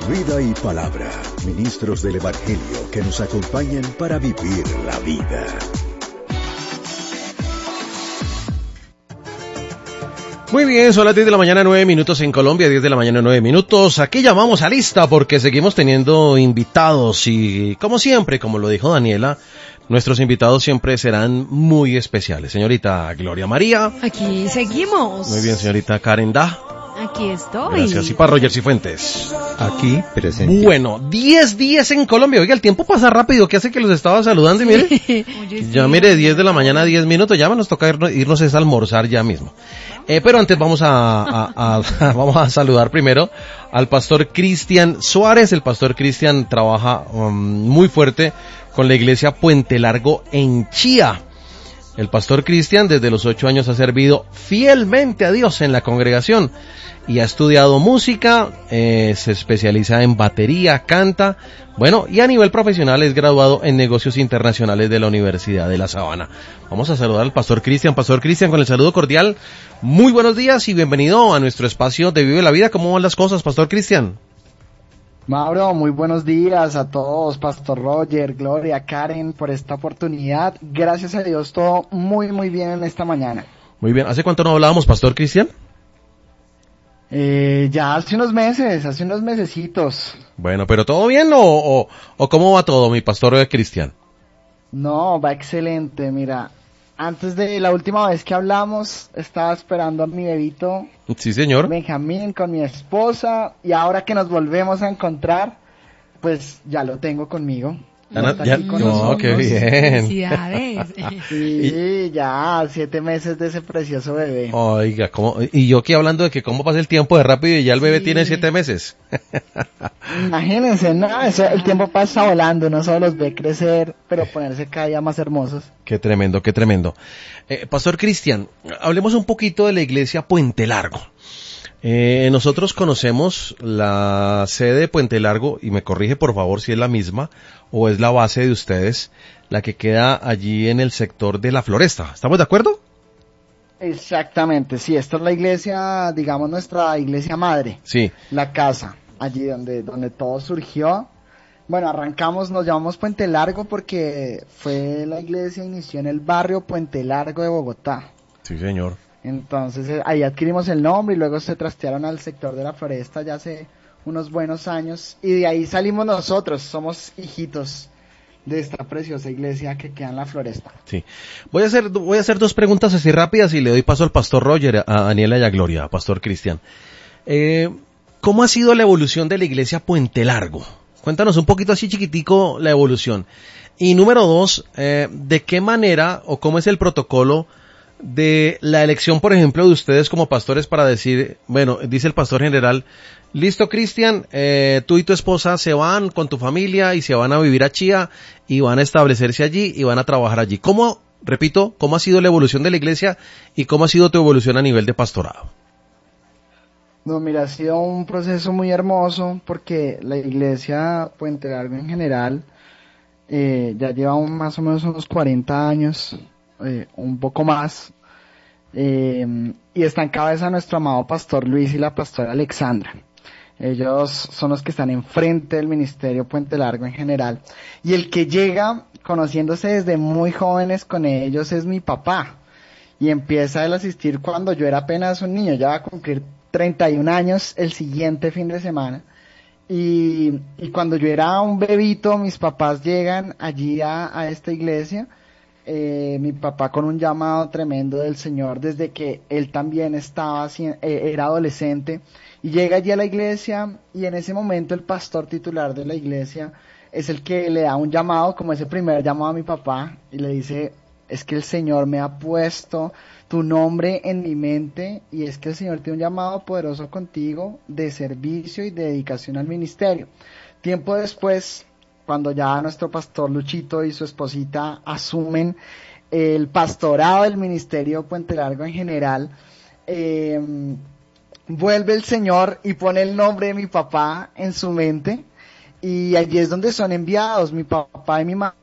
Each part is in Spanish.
Vida y palabra, ministros del Evangelio que nos acompañan para vivir la vida. Muy bien, son las 10 de la mañana, 9 minutos en Colombia, 10 de la mañana, 9 minutos. Aquí llamamos a lista porque seguimos teniendo invitados y, como siempre, como lo dijo Daniela, nuestros invitados siempre serán muy especiales. Señorita Gloria María. Aquí seguimos. Muy bien, señorita Karen Da. Aquí estoy. Gracias. Y para Roger Cifuentes. Aquí presente. Bueno, 10 días en Colombia. Oiga, el tiempo pasa rápido, que hace que los estaba saludando y mire. Oye, Ya mire, 10 de la mañana, 10 minutos, ya nos toca irnos a almorzar ya mismo. Pero antes vamos vamos a saludar primero al pastor Cristian Suárez. El pastor Cristian trabaja muy fuerte con la iglesia Puente Largo en Chía. El pastor Cristian desde los 8 años ha servido fielmente a Dios en la congregación y ha estudiado música, se especializa en batería, canta, bueno, y a nivel profesional es graduado en negocios internacionales de la Universidad de La Sabana. Vamos a saludar al pastor Cristian. Pastor Cristian, con el saludo cordial, muy buenos días y bienvenido a nuestro espacio de Vive la Vida. ¿Cómo van las cosas, pastor Cristian? Mauro, muy buenos días a todos, Pastor Roger, Gloria, Karen, por esta oportunidad. Gracias a Dios, todo muy bien en esta mañana. Muy bien, ¿hace cuánto no hablábamos, pastor Cristian? Ya hace unos mesecitos. Bueno, ¿pero todo bien o cómo va todo, mi pastor Cristian? No, va excelente, mira. Antes de la última vez que hablamos, estaba esperando a mi bebito. Sí, señor. Benjamín con mi esposa, y ahora que nos volvemos a encontrar, pues ya lo tengo conmigo. No, qué bien. Felicidades. Sí, ya 7 meses de ese precioso bebé. Oiga, y yo aquí hablando de que cómo pasa el tiempo de rápido y ya el bebé tiene 7 meses. Imagínense, no, el tiempo pasa volando, no solo los ve crecer, pero ponerse cada día más hermosos. Qué tremendo, qué tremendo. Pastor Cristian, hablemos un poquito de la iglesia Puente Largo. Nosotros conocemos la sede de Puente Largo, y me corrige por favor si es la misma o es la base de ustedes, la que queda allí en el sector de la Floresta. ¿Estamos de acuerdo? Exactamente, sí, esta es la iglesia, digamos nuestra iglesia madre. Sí. La casa, allí donde todo surgió. Bueno, nos llamamos Puente Largo porque fue la iglesia, inició en el barrio Puente Largo de Bogotá. Sí, señor. Entonces ahí adquirimos el nombre y luego se trastearon al sector de la Floresta ya hace unos buenos años y de ahí salimos nosotros, somos hijitos de esta preciosa iglesia que queda en la Floresta. Sí. Voy a hacer 2 preguntas así rápidas y le doy paso al pastor Roger, a Daniela y a Gloria, a pastor Cristian. ¿Cómo ha sido la evolución de la iglesia Puente Largo? Cuéntanos un poquito así chiquitico la evolución. Y número 2, ¿de qué manera o cómo es el protocolo de la elección, por ejemplo, de ustedes como pastores para decir, bueno, dice el pastor general, listo Cristian, tú y tu esposa se van con tu familia y se van a vivir a Chía y van a establecerse allí y van a trabajar allí? ¿Cómo ha sido la evolución de la iglesia y cómo ha sido tu evolución a nivel de pastorado? No, mira, ha sido un proceso muy hermoso porque la iglesia Puente Largo en general ya lleva más o menos unos 40 años, un poco más, y está en cabeza nuestro amado pastor Luis y la pastora Alexandra. Ellos son los que están enfrente del ministerio Puente Largo en general, y el que llega conociéndose desde muy jóvenes con ellos es mi papá, y empieza a asistir cuando yo era apenas un niño, ya va a cumplir 31 años el siguiente fin de semana. Y cuando yo era un bebito, mis papás llegan allí a esta iglesia, mi papá con un llamado tremendo del Señor desde que él también era adolescente, y llega allí a la iglesia, y en ese momento el pastor titular de la iglesia es el que le da un llamado, como ese primer llamado a mi papá, y le dice, es que el Señor me ha puesto tu nombre en mi mente, y es que el Señor tiene un llamado poderoso contigo de servicio y de dedicación al ministerio. Tiempo después, cuando ya nuestro pastor Luchito y su esposita asumen el pastorado del ministerio Puente Largo en general, vuelve el Señor y pone el nombre de mi papá en su mente, y allí es donde son enviados mi papá y mi madre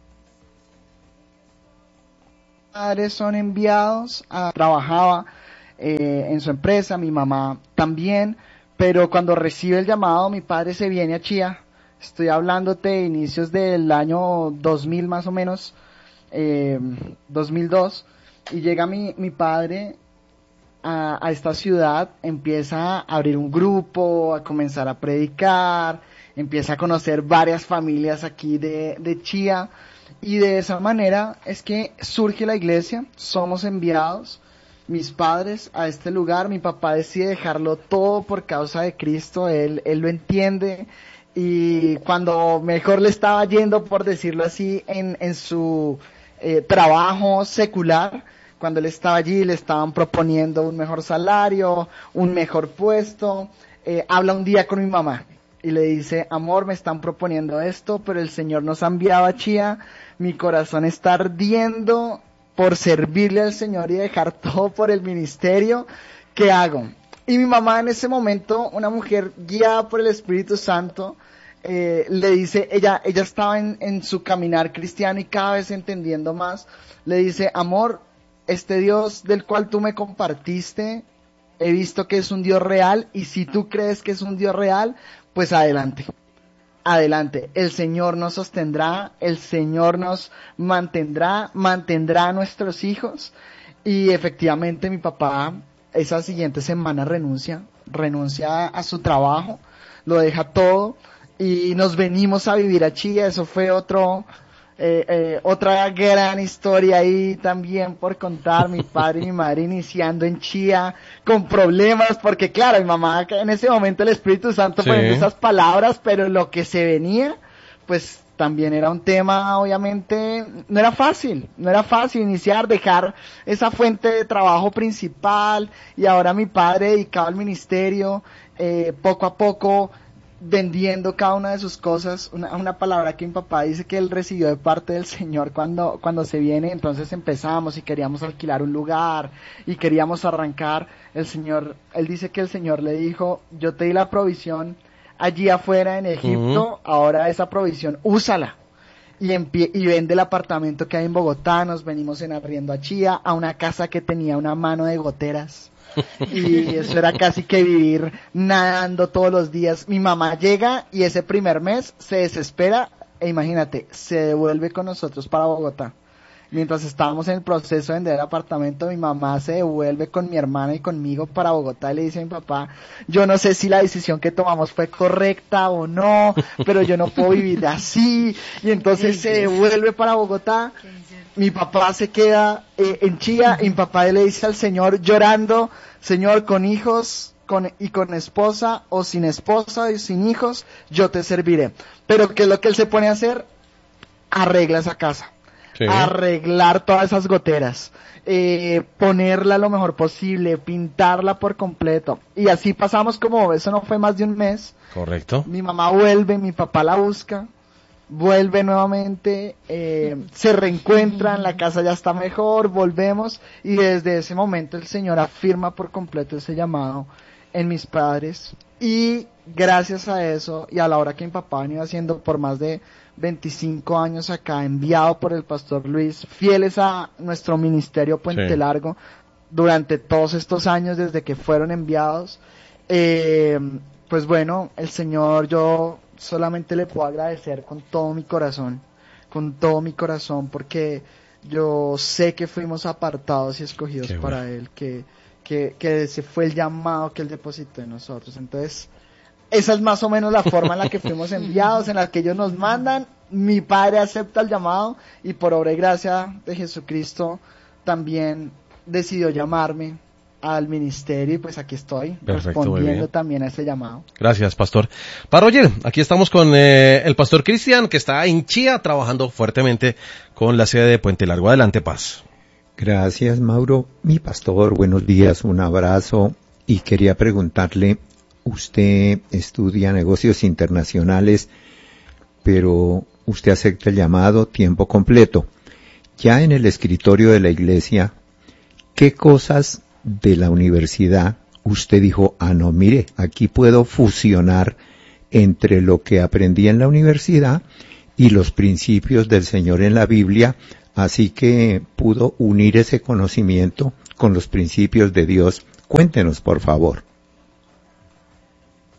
son enviados trabajaba en su empresa, mi mamá también, pero cuando recibe el llamado, mi padre se viene a Chía. Estoy hablándote de inicios del año 2000 más o menos, 2002, y llega mi padre a esta ciudad, empieza a abrir un grupo, a comenzar a predicar, empieza a conocer varias familias aquí de Chía, y de esa manera es que surge la iglesia, somos enviados, mis padres, a este lugar. Mi papá decide dejarlo todo por causa de Cristo, él lo entiende, y cuando mejor le estaba yendo, por decirlo así, en su trabajo secular, cuando él estaba allí, le estaban proponiendo un mejor salario, un mejor puesto, habla un día con mi mamá y le dice: amor, me están proponiendo esto, pero el Señor nos ha enviado a Chía, mi corazón está ardiendo por servirle al Señor y dejar todo por el ministerio, ¿qué hago? Y mi mamá en ese momento, una mujer guiada por el Espíritu Santo, le dice, ella estaba en su caminar cristiano y cada vez entendiendo más, le dice: amor, este Dios del cual tú me compartiste, he visto que es un Dios real, y si tú crees que es un Dios real, pues adelante. Adelante, el Señor nos sostendrá, el Señor nos mantendrá a nuestros hijos. Y efectivamente mi papá esa siguiente semana renuncia a su trabajo, lo deja todo y nos venimos a vivir a Chía. Eso fue otra gran historia ahí también por contar. Mi padre y mi madre iniciando en Chía con problemas, porque claro, mi mamá en ese momento el Espíritu Santo poniendo esas palabras, pero lo que se venía, pues también era un tema, obviamente, no era fácil iniciar, dejar esa fuente de trabajo principal, y ahora mi padre dedicado al ministerio, poco a poco vendiendo cada una de sus cosas. Una palabra que mi papá dice que él recibió de parte del Señor cuando se viene. Entonces empezamos y queríamos alquilar un lugar y queríamos arrancar. Él dice que el Señor le dijo: yo te di la provisión allí afuera en Egipto, ahora esa provisión úsala y vende el apartamento que hay en Bogotá. Nos venimos en arriendo a Chía, a una casa que tenía una mano de goteras. Y eso era casi que vivir nadando todos los días. Mi mamá llega y ese primer mes se desespera e imagínate, se devuelve con nosotros para Bogotá. Mientras estábamos en el proceso de vender el apartamento, mi mamá se devuelve con mi hermana y conmigo para Bogotá y le dice a mi papá: yo no sé si la decisión que tomamos fue correcta o no, pero yo no puedo vivir así. Y entonces se devuelve para Bogotá. Mi papá se queda en Chía y mi papá le dice al Señor llorando: Señor, con hijos y con esposa o sin hijos, yo te serviré. Pero ¿qué es lo que él se pone a hacer? Arregla esa casa. Sí. Arreglar todas esas goteras, ponerla lo mejor posible, pintarla por completo. Y así pasamos, como eso no fue más de un mes. Correcto. Mi mamá vuelve, mi papá la busca, vuelve nuevamente, se reencuentran, la casa ya está mejor, volvemos, y desde ese momento el Señor afirma por completo ese llamado en mis padres. Y gracias a eso, y a la hora que mi papá venía haciendo por más de 25 años acá, enviado por el pastor Luis, fieles a nuestro ministerio Puente Largo, durante todos estos años desde que fueron enviados, pues bueno, el Señor, yo solamente le puedo agradecer con todo mi corazón, porque yo sé que fuimos apartados y escogidos para Él, que ese fue el llamado que Él depositó en nosotros. Entonces, esa es más o menos la forma en la que fuimos enviados, en la que ellos nos mandan. Mi padre acepta el llamado y por obra y gracia de Jesucristo también decidió llamarme al ministerio, y pues aquí estoy. Perfecto, respondiendo también a ese llamado. Gracias, pastor. Para Roger, aquí estamos con el pastor Cristian, que está en Chía trabajando fuertemente con la sede de Puente Largo. Adelante, Paz. Gracias, Mauro. Mi pastor, buenos días, un abrazo, y quería preguntarle: usted estudia negocios internacionales, pero usted acepta el llamado tiempo completo. Ya en el escritorio de la iglesia, ¿qué cosas de la universidad usted dijo: no, mire, aquí puedo fusionar entre lo que aprendí en la universidad y los principios del Señor en la Biblia, así que pudo unir ese conocimiento con los principios de Dios? Cuéntenos, por favor.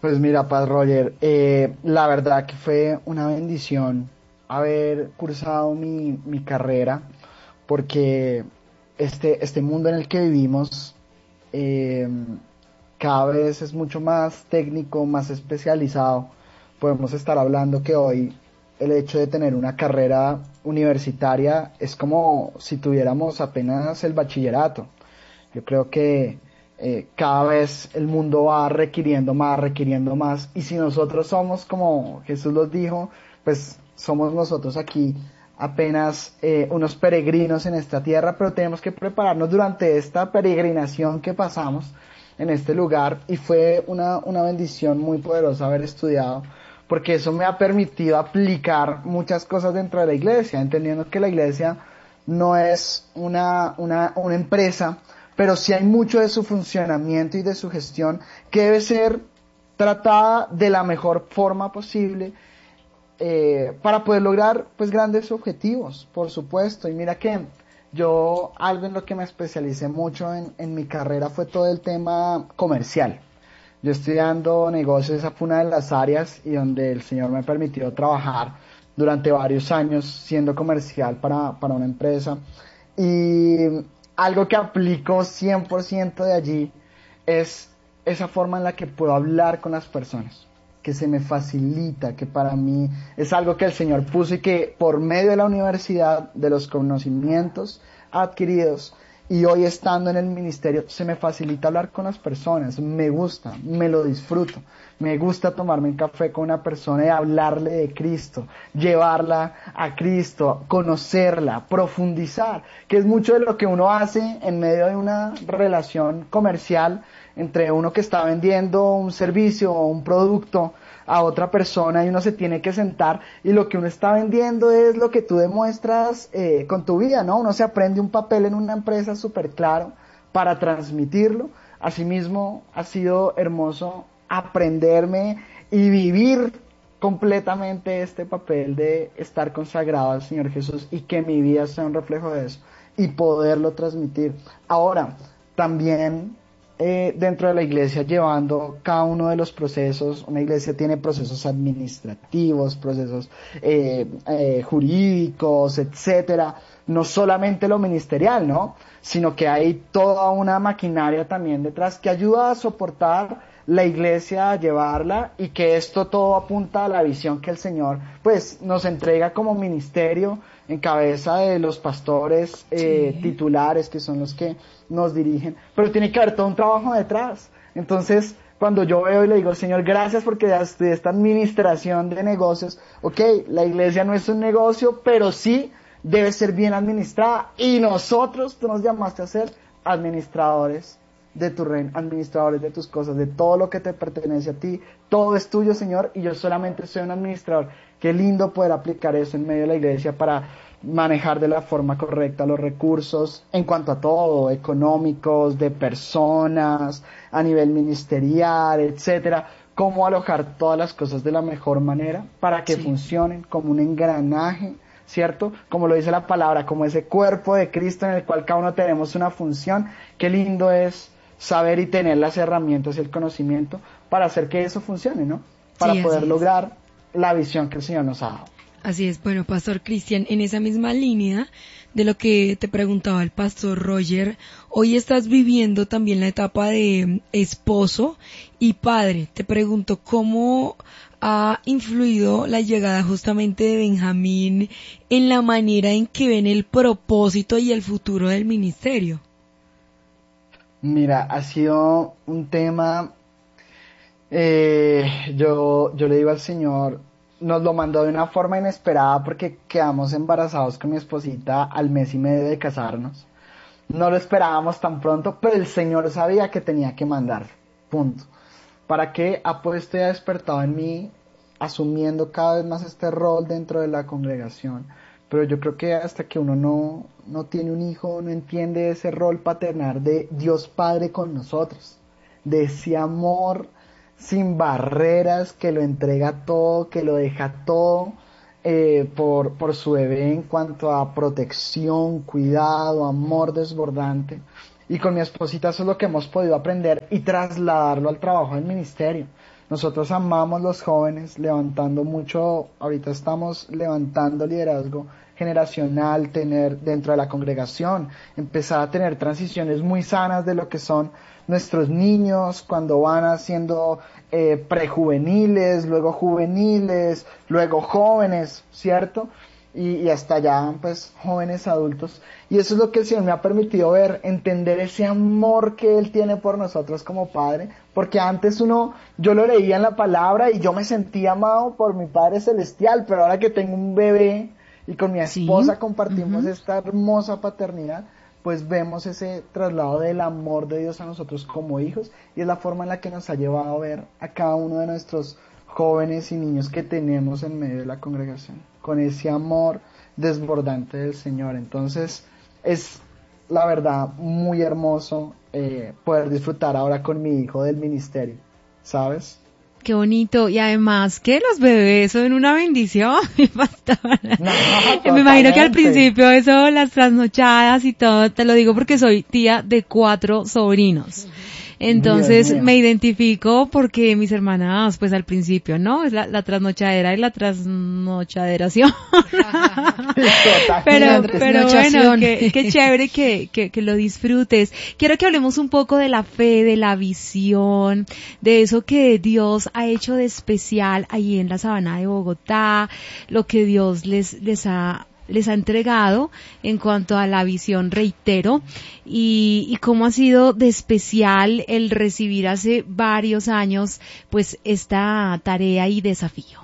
Pues mira, Paz Roger, la verdad que fue una bendición haber cursado mi carrera, porque este mundo en el que vivimos eh, cada vez es mucho más técnico, más especializado. Podemos estar hablando que hoy el hecho de tener una carrera universitaria es como si tuviéramos apenas el bachillerato. Yo creo que cada vez el mundo va requiriendo más, y si nosotros somos, como Jesús los dijo, pues somos nosotros aquí apenas unos peregrinos en esta tierra, pero tenemos que prepararnos durante esta peregrinación que pasamos en este lugar, y fue una bendición muy poderosa haber estudiado, porque eso me ha permitido aplicar muchas cosas dentro de la iglesia, entendiendo que la iglesia no es una empresa, pero sí hay mucho de su funcionamiento y de su gestión que debe ser tratada de la mejor forma posible, para poder lograr pues grandes objetivos, por supuesto. Y mira que yo, algo en lo que me especialicé mucho en mi carrera fue todo el tema comercial. Yo estudiando negocios, esa fue una de las áreas y donde el Señor me permitió trabajar durante varios años siendo comercial para una empresa. Y algo que aplico 100% de allí es esa forma en la que puedo hablar con las personas, que se me facilita, que para mí es algo que el Señor puso y que por medio de la universidad, de los conocimientos adquiridos y hoy estando en el ministerio, se me facilita hablar con las personas. Me gusta, me lo disfruto, me gusta tomarme un café con una persona y hablarle de Cristo, llevarla a Cristo, conocerla, profundizar, que es mucho de lo que uno hace en medio de una relación comercial entre uno que está vendiendo un servicio o un producto a otra persona, y uno se tiene que sentar, y lo que uno está vendiendo es lo que tú demuestras con tu vida, ¿no? Uno se aprende un papel en una empresa súper claro para transmitirlo. Asimismo, ha sido hermoso aprenderme y vivir completamente este papel de estar consagrado al Señor Jesús y que mi vida sea un reflejo de eso y poderlo transmitir. Ahora, también dentro de la iglesia, llevando cada uno de los procesos. Una iglesia tiene procesos administrativos, procesos jurídicos, etcétera, no solamente lo ministerial, ¿no? Sino que hay toda una maquinaria también detrás que ayuda a soportar la iglesia, a llevarla, y que esto todo apunta a la visión que el Señor pues nos entrega como ministerio en cabeza de los pastores titulares, que son los que nos dirigen, pero tiene que haber todo un trabajo detrás. Entonces, cuando yo veo y le digo, Señor, gracias porque de esta administración de negocios, ok, la iglesia no es un negocio, pero sí debe ser bien administrada, y nosotros, tú nos llamaste a ser administradores de tu reino, administradores de tus cosas, de todo lo que te pertenece a ti. Todo es tuyo, Señor, y yo solamente soy un administrador. Qué lindo poder aplicar eso en medio de la iglesia para manejar de la forma correcta los recursos en cuanto a todo, económicos, de personas, a nivel ministerial, etcétera. Cómo alojar todas las cosas de la mejor manera para que funcionen como un engranaje, ¿cierto? Como lo dice la palabra, como ese cuerpo de Cristo en el cual cada uno tenemos una función. Qué lindo es saber y tener las herramientas y el conocimiento para hacer que eso funcione, ¿no? Para poder lograr la visión que el Señor nos ha dado. Así es. Bueno, Pastor Cristian, en esa misma línea de lo que te preguntaba el Pastor Roger, hoy estás viviendo también la etapa de esposo y padre. Te pregunto, ¿cómo ha influido la llegada justamente de Benjamín en la manera en que ven el propósito y el futuro del ministerio? Mira, ha sido un tema, yo le digo al Señor, nos lo mandó de una forma inesperada porque quedamos embarazados con mi esposita al mes y medio de casarnos. No lo esperábamos tan pronto, pero el Señor sabía que tenía que mandar, punto. ¿Para qué? Ha puesto y ha despertado en mí, asumiendo cada vez más este rol dentro de la congregación. Pero yo creo que hasta que uno no tiene un hijo, no entiende ese rol paternal de Dios Padre con nosotros, de ese amor sin barreras, que lo entrega todo, que lo deja todo por su bebé en cuanto a protección, cuidado, amor desbordante. Y con mi esposita eso es lo que hemos podido aprender y trasladarlo al trabajo del ministerio. Nosotros amamos los jóvenes, levantando mucho, ahorita estamos levantando liderazgo generacional, tener dentro de la congregación, empezar a tener transiciones muy sanas de lo que son nuestros niños cuando van haciendo prejuveniles, luego juveniles, luego jóvenes, ¿cierto? Y hasta ya, pues, jóvenes adultos. Y eso es lo que el Señor me ha permitido ver, entender ese amor que Él tiene por nosotros como Padre, porque antes yo lo leía en la palabra y yo me sentía amado por mi Padre Celestial, pero ahora que tengo un bebé y con mi esposa compartimos esta hermosa paternidad, pues vemos ese traslado del amor de Dios a nosotros como hijos, y es la forma en la que nos ha llevado a ver a cada uno de nuestros jóvenes y niños que tenemos en medio de la congregación, con ese amor desbordante del Señor. Entonces es la verdad muy hermoso poder disfrutar ahora con mi hijo del ministerio, ¿sabes? Qué bonito. Y además que los bebés son una bendición, mi pastor. No, me imagino que al principio eso, las trasnochadas y todo, te lo digo porque soy tía de 4 sobrinos. Entonces me identifico porque mis hermanas, pues al principio, ¿no? Es la trasnochadera y la trasnochaderación. pero bueno, qué chévere que lo disfrutes. Quiero que hablemos un poco de la fe, de la visión, de eso que Dios ha hecho de especial ahí en la Sabana de Bogotá, lo que Dios les ha entregado en cuanto a la visión, reitero, y cómo ha sido de especial el recibir hace varios años pues esta tarea y desafío.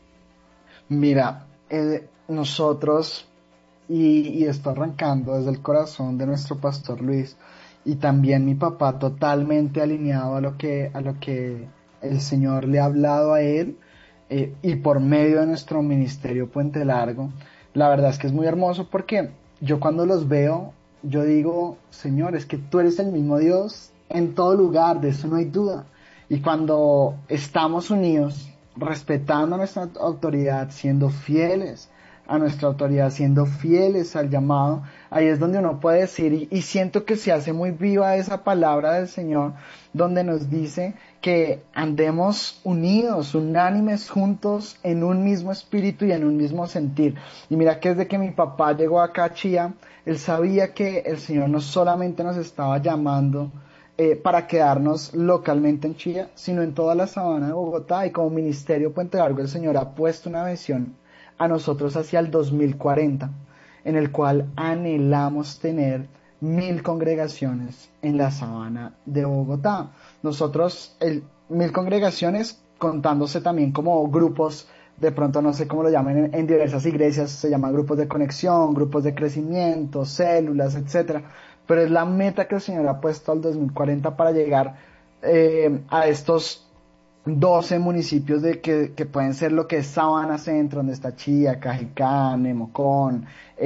Mira, nosotros, y esto arrancando desde el corazón de nuestro pastor Luis, y también mi papá totalmente alineado a lo que el Señor le ha hablado a él, y por medio de nuestro ministerio Puente Largo. La verdad es que es muy hermoso porque yo cuando los veo, yo digo, Señor, es que tú eres el mismo Dios en todo lugar, de eso no hay duda. Y cuando estamos unidos, respetando nuestra autoridad, siendo fieles a nuestra autoridad, siendo fieles al llamado, ahí es donde uno puede decir, y siento que se hace muy viva esa palabra del Señor, donde nos dice que andemos unidos, unánimes, juntos, en un mismo espíritu y en un mismo sentir. Y mira que desde que mi papá llegó acá a Chía, él sabía que el Señor no solamente nos estaba llamando para quedarnos localmente en Chía, sino en toda la Sabana de Bogotá, y como Ministerio Puente Largo el Señor ha puesto una visión a nosotros hacia el 2040, en el cual anhelamos tener 1000 congregaciones en la Sabana de Bogotá. Nosotros, 1000 congregaciones, contándose también como grupos, de pronto no sé cómo lo llaman en diversas iglesias, se llaman grupos de conexión, grupos de crecimiento, células, etcétera. Pero es la meta que el Señor ha puesto al 2040 para llegar a estos 12 municipios que pueden ser lo que es Sabana Centro, donde está Chía, Cajicá, Nemocón,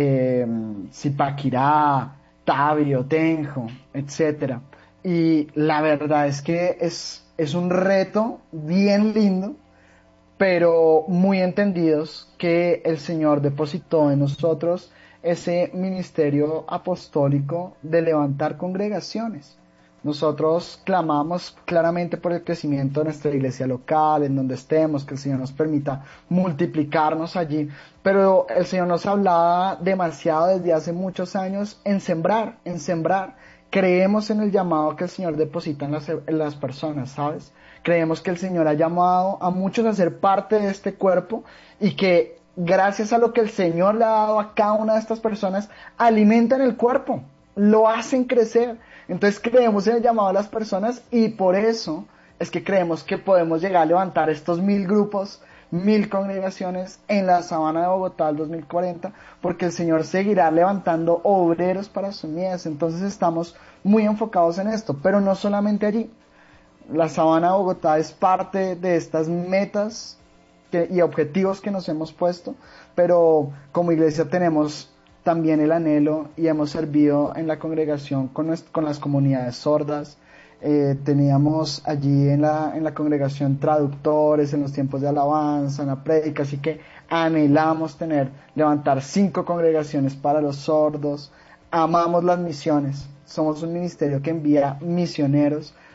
Zipaquirá, Tabio, Tenjo, etcétera. Y la verdad es que es un reto bien lindo, pero muy entendidos que el Señor depositó en nosotros ese ministerio apostólico de levantar congregaciones. Nosotros clamamos claramente por el crecimiento de nuestra iglesia local, en donde estemos, que el Señor nos permita multiplicarnos allí, pero el Señor nos hablaba demasiado desde hace muchos años en sembrar. Creemos en el llamado que el Señor deposita en las personas, ¿sabes? Creemos que el Señor ha llamado a muchos a ser parte de este cuerpo, y que gracias a lo que el Señor le ha dado a cada una de estas personas, alimentan el cuerpo, lo hacen crecer. Entonces creemos en el llamado de las personas, y por eso es que creemos que podemos llegar a levantar estos 1000 grupos, 1000 congregaciones en la Sabana de Bogotá al 2040, porque el Señor seguirá levantando obreros para su mies. Entonces estamos muy enfocados en esto, pero no solamente allí. La Sabana de Bogotá es parte de estas metas y objetivos que nos hemos puesto, pero como iglesia tenemos también el anhelo, y hemos servido en la congregación con las comunidades sordas. Teníamos allí en la congregación traductores en los tiempos de alabanza, en la prédica, así que anhelamos levantar 5 congregaciones para los sordos. Amamos las misiones, somos un ministerio que envía misioneros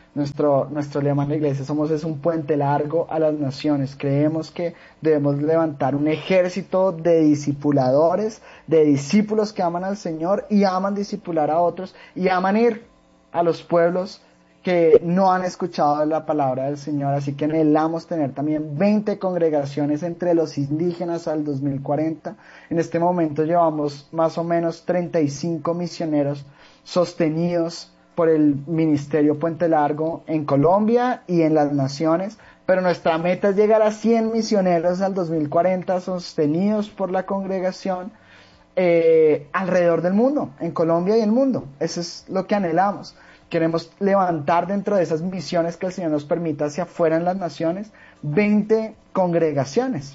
Nuestro lema en la iglesia es un puente largo a las naciones. Creemos que debemos levantar un ejército de discipuladores, de discípulos que aman al Señor y aman discipular a otros y aman ir a los pueblos que no han escuchado la palabra del Señor. Así que anhelamos tener también 20 congregaciones entre los indígenas al 2040. En este momento llevamos más o menos 35 misioneros sostenidos por el Ministerio Puente Largo en Colombia y en las naciones, pero nuestra meta es llegar a 100 misioneros al 2040 sostenidos por la congregación alrededor del mundo, en Colombia y el mundo. Eso es lo que anhelamos. Queremos levantar dentro de esas misiones que el Señor nos permita hacia afuera en las naciones 20 congregaciones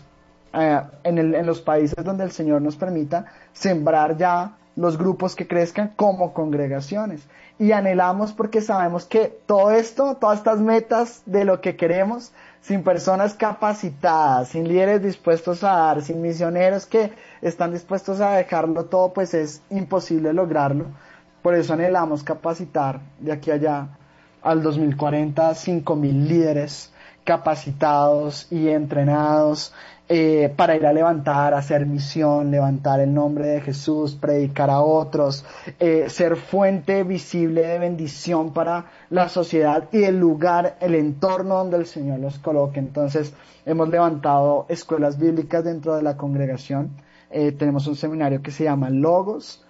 en los países donde el Señor nos permita sembrar ya los grupos que crezcan como congregaciones. Y anhelamos porque sabemos que todo esto, todas estas metas de lo que queremos, sin personas capacitadas, sin líderes dispuestos a dar, sin misioneros que están dispuestos a dejarlo todo, pues es imposible lograrlo. Por eso anhelamos capacitar de aquí a allá al 2040 5,000 líderes capacitados y entrenados para ir a levantar, hacer misión, levantar el nombre de Jesús, predicar a otros, ser fuente visible de bendición para la sociedad y el lugar, el entorno donde el Señor los coloque. Entonces hemos levantado escuelas bíblicas dentro de la congregación. Tenemos un seminario que se llama Logos,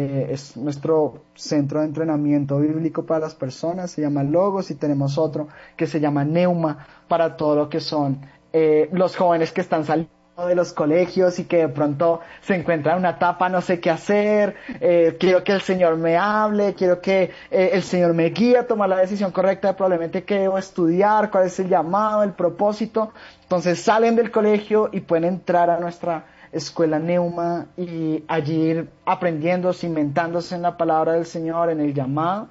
es nuestro centro de entrenamiento bíblico para las personas, se llama Logos, y tenemos otro que se llama Neuma para todo lo que son los jóvenes que están saliendo de los colegios y que de pronto se encuentran en una etapa, no sé qué hacer, quiero que el Señor me hable, quiero que el Señor me guíe a tomar la decisión correcta de probablemente qué debo estudiar, cuál es el llamado, el propósito. Entonces salen del colegio y pueden entrar a nuestra escuela Neuma y allí ir aprendiendo, cimentándose en la palabra del Señor, en el llamado,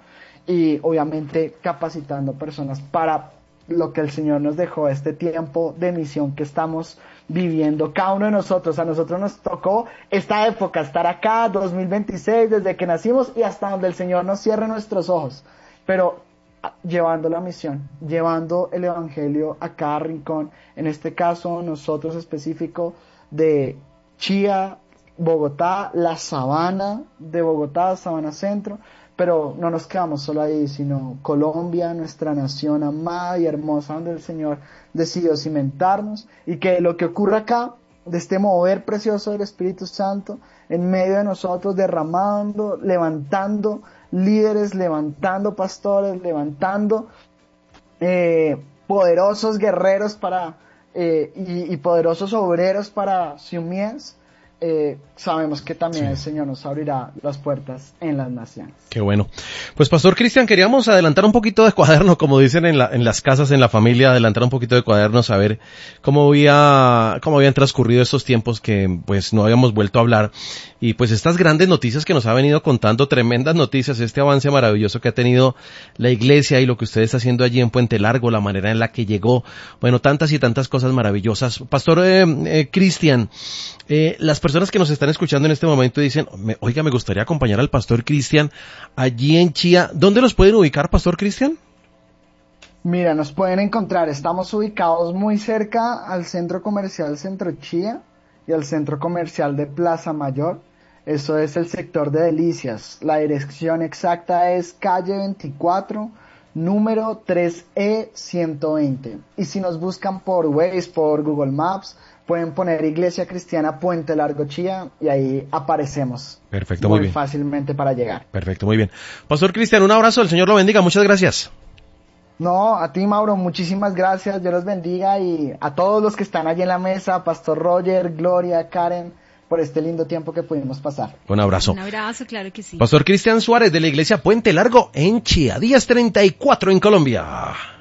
y obviamente capacitando personas para lo que el Señor nos dejó, este tiempo de misión que estamos viviendo cada uno de nosotros. A nosotros nos tocó esta época, estar acá, 2026, desde que nacimos y hasta donde el Señor nos cierre nuestros ojos, pero llevando la misión, llevando el evangelio a cada rincón. En este caso, nosotros específico de Chía, Bogotá, la Sabana de Bogotá, Sabana Centro, pero no nos quedamos solo ahí, sino Colombia, nuestra nación amada y hermosa, donde el Señor decidió cimentarnos, y que lo que ocurra acá, de este mover precioso del Espíritu Santo, en medio de nosotros, derramando, levantando líderes, levantando pastores, levantando poderosos guerreros para y poderosos obreros para Siumías, sabemos que también el Señor nos abrirá las puertas en las naciones. Qué bueno. Pues Pastor Cristian, queríamos adelantar un poquito de cuaderno, como dicen en las casas, en la familia, adelantar un poquito de cuaderno, saber cómo habían transcurrido estos tiempos que pues no habíamos vuelto a hablar, y pues estas grandes noticias que nos ha venido contando, tremendas noticias, este avance maravilloso que ha tenido la iglesia y lo que usted está haciendo allí en Puente Largo, la manera en la que llegó, bueno, tantas y tantas cosas maravillosas. Pastor Cristian, las personas que nos están escuchando en este momento dicen, oiga, me gustaría acompañar al Pastor Cristian allí en Chía. ¿Dónde los pueden ubicar, Pastor Cristian? Mira, nos pueden encontrar, estamos ubicados muy cerca al Centro Comercial Centro Chía y al Centro Comercial de Plaza Mayor. Eso es el sector de Delicias. La dirección exacta es calle 24, número 3E120. Y si nos buscan por Waze, por Google Maps, pueden poner Iglesia Cristiana Puente Largo Chía y ahí aparecemos. Perfecto, muy bien. Fácilmente para llegar. Perfecto, muy bien. Pastor Cristian, un abrazo, el Señor lo bendiga, muchas gracias. No, a ti, Mauro, muchísimas gracias, Dios los bendiga, y a todos los que están allí en la mesa, Pastor Roger, Gloria, Karen, por este lindo tiempo que pudimos pasar. Un abrazo. Un abrazo, claro que sí. Pastor Cristian Suárez de la Iglesia Puente Largo en Chía, días 34 en Colombia.